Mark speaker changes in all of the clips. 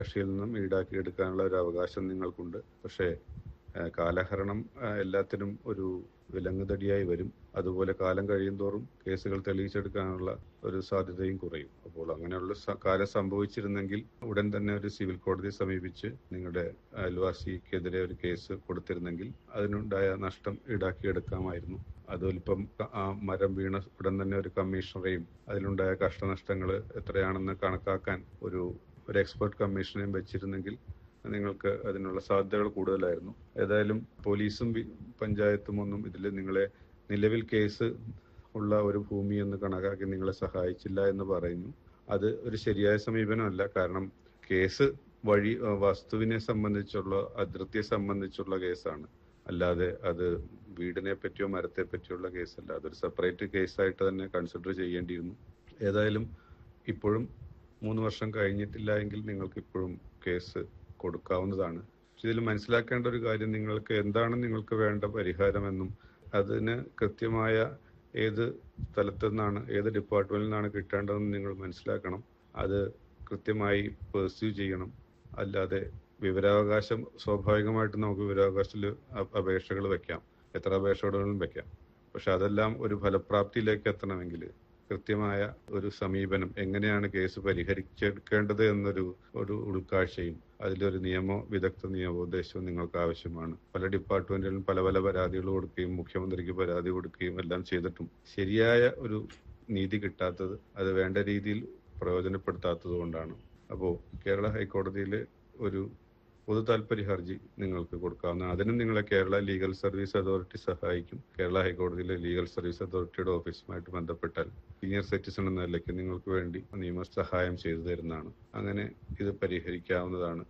Speaker 1: കക്ഷിയിൽ നിന്നും ഈടാക്കിയെടുക്കാനുള്ള ഒരു അവകാശം നിങ്ങൾക്കുണ്ട്. പക്ഷേ കാലഹരണം എല്ലാത്തിനും ഒരു വിലങ്ങുതടിയായി വരും. അതുപോലെ കാലം കഴിയുന്തോറും കേസുകൾ തെളിയിച്ചെടുക്കാനുള്ള ഒരു സാധ്യതയും കുറയും. അപ്പോൾ അങ്ങനെയുള്ള കാലം സംഭവിച്ചിരുന്നെങ്കിൽ ഉടൻ തന്നെ ഒരു സിവിൽ കോടതിയെ സമീപിച്ച് നിങ്ങളുടെ അയൽവാസിക്കെതിരെ ഒരു കേസ് കൊടുത്തിരുന്നെങ്കിൽ അതിനുണ്ടായ നഷ്ടം ഈടാക്കിയെടുക്കാമായിരുന്നു. അതിലിപ്പം ആ മരം വീണ ഉടൻ തന്നെ ഒരു കമ്മീഷണറെയും അതിലുണ്ടായ കഷ്ടനഷ്ടങ്ങൾ എത്രയാണെന്ന് കണക്കാക്കാൻ ഒരു എക്സ്പെർട്ട് കമ്മീഷനെയും വെച്ചിരുന്നെങ്കിൽ നിങ്ങൾക്ക് അതിനുള്ള സാധ്യതകൾ കൂടുതലായിരുന്നു. ഏതായാലും പോലീസും പഞ്ചായത്തും ഒന്നും ഇതിൽ നിങ്ങളെ നിലവിൽ കേസ് ഉള്ള ഒരു ഭൂമി എന്ന് കണക്കാക്കി നിങ്ങളെ സഹായിച്ചില്ല എന്ന് പറയുന്നു. അത് ഒരു ശരിയായ സമീപനമല്ല. കാരണം കേസ് വഴി വസ്തുവിനെ സംബന്ധിച്ചുള്ള അതിർത്തിയെ സംബന്ധിച്ചുള്ള കേസാണ്. അല്ലാതെ അത് വീടിനെ പറ്റിയോ മരത്തെ പറ്റിയുള്ള കേസല്ല. അതൊരു സെപ്പറേറ്റ് കേസായിട്ട് തന്നെ കൺസിഡർ ചെയ്യേണ്ടിയിരുന്നു. ഏതായാലും ഇപ്പോഴും 3 വർഷം കഴിഞ്ഞിട്ടില്ല എങ്കിൽ നിങ്ങൾക്ക് ഇപ്പോഴും കേസ് കൊടുക്കാവുന്നതാണ്. ഇതിൽ മനസ്സിലാക്കേണ്ട ഒരു കാര്യം, നിങ്ങൾക്ക് എന്താണ് നിങ്ങൾക്ക് വേണ്ട പരിഹാരമെന്നും അതിന് കൃത്യമായ ഏത് സ്ഥലത്തു നിന്നാണ് ഏത് ഡിപ്പാർട്ട്മെന്റിൽ നിന്നാണ് കിട്ടേണ്ടതെന്ന് നിങ്ങൾ മനസ്സിലാക്കണം. അത് കൃത്യമായി പെർസ്യൂ ചെയ്യണം. അല്ലാതെ വിവരാവകാശം സ്വാഭാവികമായിട്ട് നമുക്ക് വിവരാവകാശത്തിൽ അപേക്ഷകൾ വെക്കാം, എത്ര അപേക്ഷകളും വെക്കാം. പക്ഷെ അതെല്ലാം ഒരു ഫലപ്രാപ്തിയിലേക്ക് എത്തണമെങ്കിൽ കൃത്യമായ ഒരു സമീപനം, എങ്ങനെയാണ് കേസ് പരിഹരിച്ചെടുക്കേണ്ടത് എന്നൊരു ഉൾക്കാഴ്ചയും അതിലൊരു വിദഗ്ധ നിയമോപദേശവും നിങ്ങൾക്ക് ആവശ്യമാണ്. പല ഡിപ്പാർട്ട്മെന്റുകളിലും പല പല പരാതികൾ കൊടുക്കുകയും മുഖ്യമന്ത്രിക്ക് പരാതി കൊടുക്കുകയും എല്ലാം ചെയ്തിട്ടും ശരിയായ ഒരു നീതി കിട്ടാത്തത്, അത് വേണ്ട രീതിയിൽ പ്രയോജനപ്പെടുത്താത്തത് കൊണ്ടാണ്. അപ്പോൾ കേരള ഹൈക്കോടതിയിൽ ഒരു പൊതു താൽപര്യ ഹർജി നിങ്ങൾക്ക് കൊടുക്കാവുന്നതാണ്. അതിനും നിങ്ങളെ കേരള ലീഗൽ സർവീസ് അതോറിറ്റി സഹായിക്കും. കേരള ഹൈക്കോടതിയിലെ ലീഗൽ സർവീസ് അതോറിറ്റിയുടെ ഓഫീസുമായിട്ട് ബന്ധപ്പെട്ടാൽ സീനിയർ സിറ്റിസൺ എന്ന നിലയ്ക്ക് നിങ്ങൾക്ക് വേണ്ടി നിയമ സഹായം ചെയ്തു തരുന്നതാണ്. അങ്ങനെ ഇത് പരിഹരിക്കാവുന്നതാണ്.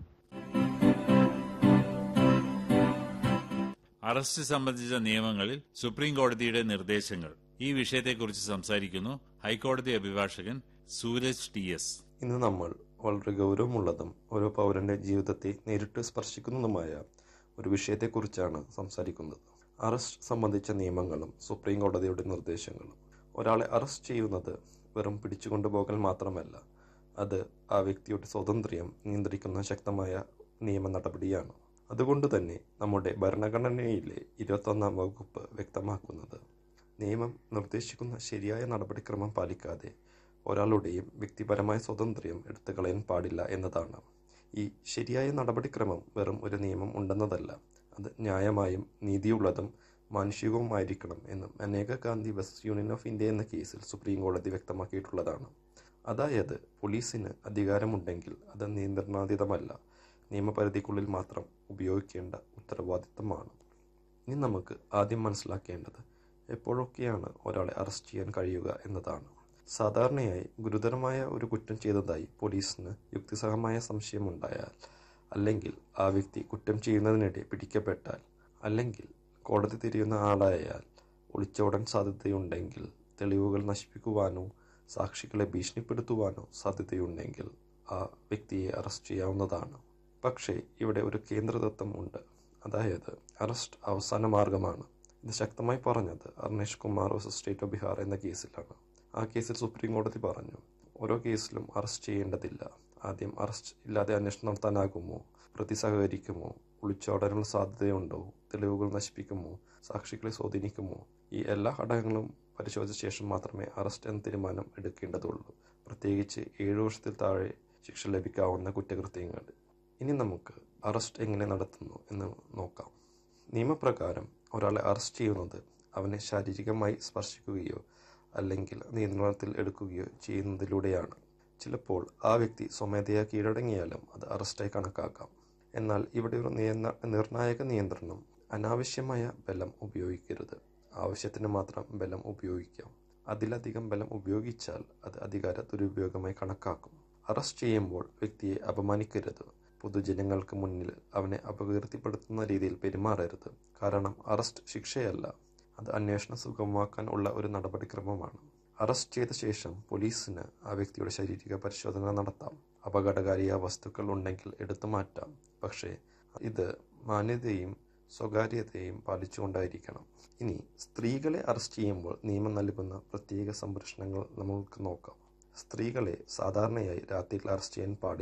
Speaker 2: അറസ്റ്റ് സംബന്ധിച്ച നിയമങ്ങളിൽ സുപ്രീം കോടതിയുടെ നിർദ്ദേശങ്ങൾ, ഈ വിഷയത്തെക്കുറിച്ച് സംസാരിക്കുന്നു ഹൈക്കോടതി അഭിഭാഷകൻ സൂരജ് TS.
Speaker 3: ഇന്ന് നമ്മൾ വളരെ ഗൗരവമുള്ളതും ഓരോ പൗരന്റെ ജീവിതത്തെ നേരിട്ട് സ്പർശിക്കുന്നതുമായ ഒരു വിഷയത്തെക്കുറിച്ചാണ് സംസാരിക്കുന്നത്. അറസ്റ്റ് സംബന്ധിച്ച നിയമങ്ങളും സുപ്രീം കോടതിയുടെ നിർദ്ദേശങ്ങളും. ഒരാളെ അറസ്റ്റ് ചെയ്യുന്നത് വെറും പിടിച്ചുകൊണ്ടുപോകൽ മാത്രമല്ല, അത് ആ വ്യക്തിയുടെ സ്വാതന്ത്ര്യം നിയന്ത്രിക്കുന്ന ശക്തമായ നിയമ നടപടിയാണ്. അതുകൊണ്ട് തന്നെ നമ്മുടെ ഭരണഘടനയിലെ 21-ാം വകുപ്പ് വ്യക്തമാക്കുന്നത് നിയമം നിർദ്ദേശിക്കുന്ന ശരിയായ നടപടിക്രമം പാലിക്കാതെ ഒരാളുടെയും വ്യക്തിപരമായ സ്വാതന്ത്ര്യം എടുത്തുകളയാൻ പാടില്ല എന്നതാണ്. ഈ ശരിയായ നടപടിക്രമം വെറും ഒരു നിയമം ഉണ്ടെന്നതല്ല, അത് ന്യായമായും നീതിയുള്ളതും മാനുഷികവുമായിരിക്കണം എന്നും Maneka Gandhi west union of India എന്ന കേസിൽ സുപ്രീം കോടതി വ്യക്തമാക്കിയിട്ടുള്ളതാണ്. അതായത് പോലീസിന് അധികാരമുണ്ടെങ്കിൽ അത് നിയന്ത്രണാതീതമല്ല, നിയമപരിധിക്കുള്ളിൽ മാത്രം ഉപയോഗിക്കേണ്ട ഉത്തരവാദിത്തമാണ്. ഇനി നമുക്ക് ആദ്യം മനസ്സിലാക്കേണ്ടത് എപ്പോഴൊക്കെയാണ് ഒരാളെ അറസ്റ്റ് ചെയ്യാൻ കഴിയുക എന്നതാണ്. സാധാരണയായി ഗുരുതരമായ ഒരു കുറ്റം ചെയ്തതായി പോലീസിന് യുക്തിസഹമായ സംശയമുണ്ടായാൽ, അല്ലെങ്കിൽ ആ വ്യക്തി കുറ്റം ചെയ്യുന്നതിനിടെ പിടിക്കപ്പെട്ടാൽ, അല്ലെങ്കിൽ കോടതി തിരിയുന്ന ആളായാൽ, ഒളിച്ചോടാൻ സാധ്യതയുണ്ടെങ്കിൽ, തെളിവുകൾ നശിപ്പിക്കുവാനോ സാക്ഷികളെ ഭീഷണിപ്പെടുത്തുവാനോ സാധ്യതയുണ്ടെങ്കിൽ ആ വ്യക്തിയെ അറസ്റ്റ് ചെയ്യാവുന്നതാണ്. പക്ഷേ ഇവിടെ ഒരു കേന്ദ്രതത്വം ഉണ്ട്. അതായത് അറസ്റ്റ് അവസാന മാർഗമാണ്. ഇത് ശക്തമായി പറഞ്ഞത് Arnesh Kumar versus state of Bihar എന്ന കേസിലാണ്. ആ കേസിൽ സുപ്രീം കോടതി പറഞ്ഞു, ഓരോ കേസിലും അറസ്റ്റ് ചെയ്യേണ്ടതില്ല. ആദ്യം അറസ്റ്റ് ഇല്ലാതെ അന്വേഷണം നടത്താനാകുമോ, പ്രതി സഹകരിക്കുമോ, ഒളിച്ചോടാനുള്ള സാധ്യതയുണ്ടോ, തെളിവുകൾ നശിപ്പിക്കുമോ, സാക്ഷികളെ സ്വാധീനിക്കുമോ, ഈ എല്ലാ ഘടകങ്ങളും പരിശോധിച്ച ശേഷം മാത്രമേ അറസ്റ്റ് എന്ന തീരുമാനം എടുക്കേണ്ടതുള്ളൂ. പ്രത്യേകിച്ച് 7 വർഷത്തിൽ താഴെ ശിക്ഷ ലഭിക്കാവുന്ന കുറ്റകൃത്യങ്ങൾ. ഇനി നമുക്ക് അറസ്റ്റ് എങ്ങനെ നടത്തുന്നു എന്ന് നോക്കാം. നിയമപ്രകാരം ഒരാളെ അറസ്റ്റ് ചെയ്യുന്നത് അവനെ ശാരീരികമായി സ്പർശിക്കുകയോ അല്ലെങ്കിൽ നിയന്ത്രണത്തിൽ എടുക്കുകയോ ചെയ്യുന്നതിലൂടെയാണ്. ചിലപ്പോൾ ആ വ്യക്തി സ്വമേധയാ കീഴടങ്ങിയാലും അത് അറസ്റ്റായി കണക്കാക്കാം. എന്നാൽ ഇവിടെ ഒരു നിർണായക നിയന്ത്രണം, അനാവശ്യമായ ബലം ഉപയോഗിക്കരുത്. ആവശ്യത്തിന് മാത്രം ബലം ഉപയോഗിക്കാം. അതിലധികം ബലം ഉപയോഗിച്ചാൽ അത് അധികാര ദുരുപയോഗമായി കണക്കാക്കും. അറസ്റ്റ് ചെയ്യുമ്പോൾ വ്യക്തിയെ അപമാനിക്കരുത്. പൊതുജനങ്ങൾക്ക് മുന്നിൽ അവനെ അപകീർത്തിപ്പെടുത്തുന്ന രീതിയിൽ പെരുമാറരുത്. കാരണം അറസ്റ്റ് ശിക്ഷയല്ല, അത് അന്വേഷണം സുഗമമാക്കാൻ ഉള്ള ഒരു നടപടിക്രമമാണ്. അറസ്റ്റ് ചെയ്ത ശേഷം പോലീസിന് ആ വ്യക്തിയുടെ ശാരീരിക പരിശോധന നടത്താം. അപകടകാരിയായ വസ്തുക്കൾ ഉണ്ടെങ്കിൽ എടുത്തു മാറ്റാം. പക്ഷേ ഇത് മാന്യതയും സ്വകാര്യതയും പാലിച്ചുകൊണ്ടായിരിക്കണം. ഇനി സ്ത്രീകളെ അറസ്റ്റ് ചെയ്യുമ്പോൾ നിയമം നൽകുന്ന പ്രത്യേക സംരക്ഷണങ്ങൾ നമുക്ക് നോക്കാം. സ്ത്രീകളെ സാധാരണയായി രാത്രിയിൽ അറസ്റ്റ് ചെയ്യാൻ പാടില്ല.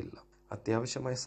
Speaker 3: അത്യാവശ്യമായ